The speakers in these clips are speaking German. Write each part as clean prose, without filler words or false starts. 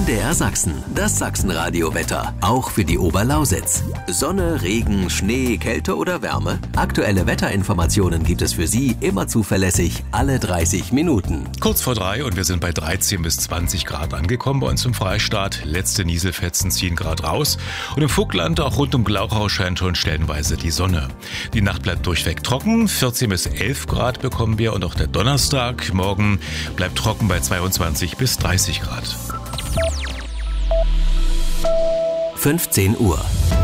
MDR Sachsen, das Sachsenradio-Wetter, auch für die Oberlausitz. Sonne, Regen, Schnee, Kälte oder Wärme? Aktuelle Wetterinformationen gibt es für Sie immer zuverlässig, alle 30 Minuten. Kurz vor 3 und wir sind bei 13 bis 20 Grad angekommen bei uns im Freistaat. Letzte Nieselfetzen ziehen gerade raus. Und im Vogtland, auch rund um Glauchau, scheint schon stellenweise die Sonne. Die Nacht bleibt durchweg trocken. 14 bis 11 Grad bekommen wir. Und auch der Donnerstag morgen bleibt trocken bei 22 bis 30 Grad. 15 Uhr.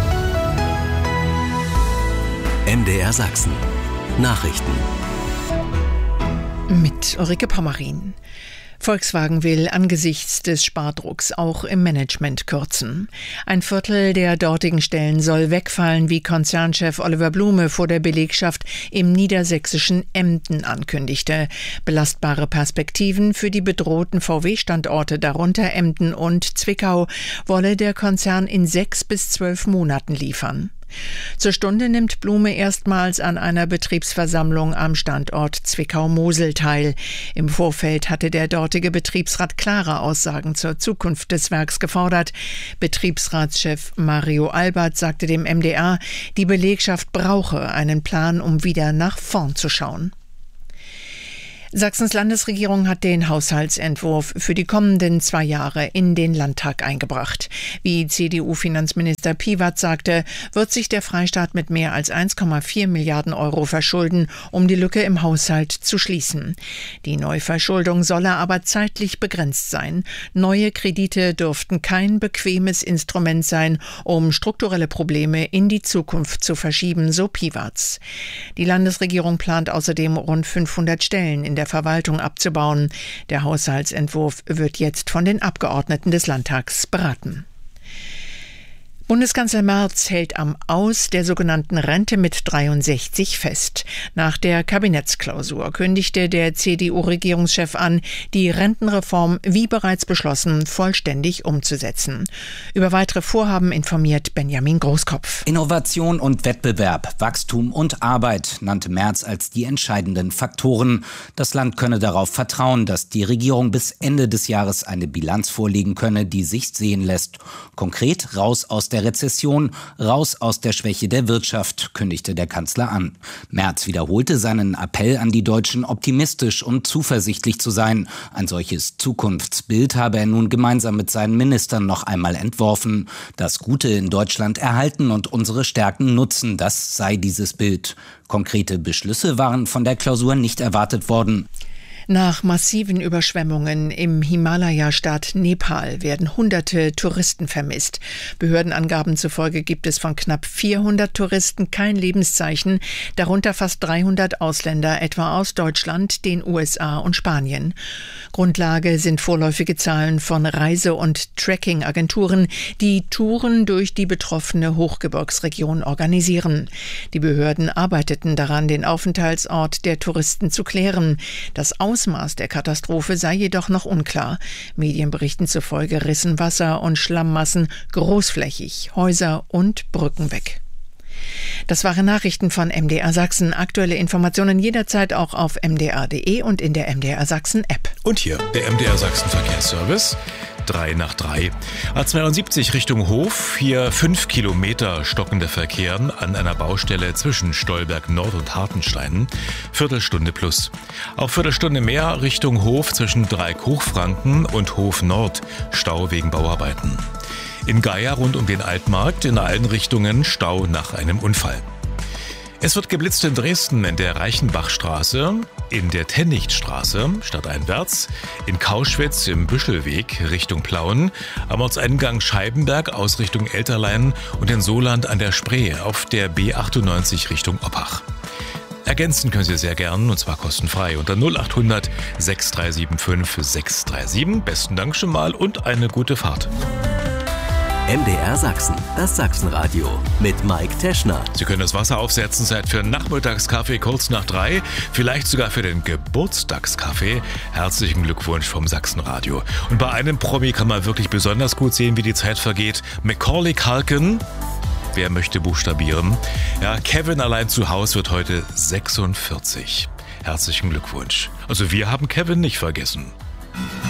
MDR Sachsen. Nachrichten. Mit Ulrike Pommerin. Volkswagen will angesichts des Spardrucks auch im Management kürzen. 1/4 der dortigen Stellen soll wegfallen, wie Konzernchef Oliver Blume vor der Belegschaft im niedersächsischen Emden ankündigte. Belastbare Perspektiven für die bedrohten VW-Standorte, darunter Emden und Zwickau, wolle der Konzern in 6 bis 12 Monaten liefern. Zur Stunde nimmt Blume erstmals an einer Betriebsversammlung am Standort Zwickau-Mosel teil. Im Vorfeld hatte der dortige Betriebsrat klare Aussagen zur Zukunft des Werks gefordert. Betriebsratschef Mario Albert sagte dem MDR, die Belegschaft brauche einen Plan, um wieder nach vorn zu schauen. Sachsens Landesregierung hat den Haushaltsentwurf für die kommenden 2 Jahre in den Landtag eingebracht. Wie CDU-Finanzminister Piewatz sagte, wird sich der Freistaat mit mehr als 1,4 Milliarden Euro verschulden, um die Lücke im Haushalt zu schließen. Die Neuverschuldung solle aber zeitlich begrenzt sein. Neue Kredite dürften kein bequemes Instrument sein, um strukturelle Probleme in die Zukunft zu verschieben, so Piewatz. Die Landesregierung plant außerdem rund 500 Stellen in der Verwaltung abzubauen. Der Haushaltsentwurf wird jetzt von den Abgeordneten des Landtags beraten. Bundeskanzler Merz hält am Aus der sogenannten Rente mit 63 fest. Nach der Kabinettsklausur kündigte der CDU-Regierungschef an, die Rentenreform, wie bereits beschlossen, vollständig umzusetzen. Über weitere Vorhaben informiert Benjamin Großkopf. Innovation und Wettbewerb, Wachstum und Arbeit nannte Merz als die entscheidenden Faktoren. Das Land könne darauf vertrauen, dass die Regierung bis Ende des Jahres eine Bilanz vorlegen könne, die sich sehen lässt. Konkret raus aus der Rezession, raus aus der Schwäche der Wirtschaft, kündigte der Kanzler an. Merz wiederholte seinen Appell an die Deutschen, optimistisch und zuversichtlich zu sein. Ein solches Zukunftsbild habe er nun gemeinsam mit seinen Ministern noch einmal entworfen. Das Gute in Deutschland erhalten und unsere Stärken nutzen, das sei dieses Bild. Konkrete Beschlüsse waren von der Klausur nicht erwartet worden. Nach massiven Überschwemmungen im Himalaya-Staat Nepal werden Hunderte Touristen vermisst. Behördenangaben zufolge gibt es von knapp 400 Touristen kein Lebenszeichen, darunter fast 300 Ausländer, etwa aus Deutschland, den USA und Spanien. Grundlage sind vorläufige Zahlen von Reise- und Tracking-Agenturen, die Touren durch die betroffene Hochgebirgsregion organisieren. Die Behörden arbeiteten daran, den Aufenthaltsort der Touristen zu klären. Das Ausmaß der Katastrophe sei jedoch noch unklar. Medienberichten zufolge rissen Wasser- und Schlammmassen großflächig Häuser und Brücken weg. Das waren Nachrichten von MDR Sachsen. Aktuelle Informationen jederzeit auch auf mdr.de und in der MDR Sachsen App. Und hier der MDR Sachsen Verkehrsservice. 3 nach 3. A72 Richtung Hof. Hier 5 Kilometer stockender Verkehr an einer Baustelle zwischen Stolberg Nord und Hartenstein. Viertelstunde plus. Auch Viertelstunde mehr Richtung Hof zwischen Dreieck-Hochfranken und Hof Nord. Stau wegen Bauarbeiten. In Geier rund um den Altmarkt in allen Richtungen Stau nach einem Unfall. Es wird geblitzt in Dresden in der Reichenbachstraße, in der Tennichtstraße stadteinwärts, in Kauschwitz im Büschelweg Richtung Plauen, am Ortseingang Scheibenberg aus Richtung Elterlein und in Soland an der Spree auf der B98 Richtung Oppach. Ergänzen können Sie sehr gern, und zwar kostenfrei unter 0800 6375 637. Besten Dank schon mal und eine gute Fahrt. MDR Sachsen, das Sachsenradio mit Mike Teschner. Sie können das Wasser aufsetzen, Zeit für einen Nachmittagskaffee kurz nach 3, vielleicht sogar für den Geburtstagskaffee. Herzlichen Glückwunsch vom Sachsenradio. Und bei einem Promi kann man wirklich besonders gut sehen, wie die Zeit vergeht. Macaulay Culkin. Wer möchte buchstabieren? Ja, Kevin allein zu Hause wird heute 46. Herzlichen Glückwunsch. Also wir haben Kevin nicht vergessen.